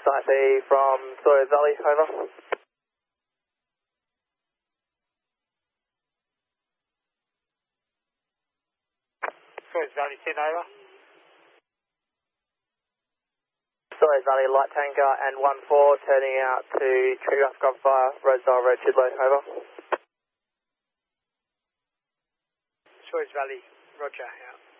Site B from Sawyers Valley, over. Sawyers Valley 10 over. Sawyers Valley light tanker and 1-4 turning out to Trigger Grubfire, Rosedale Road, Chidlow, over. Sawyers Valley, Roger, out.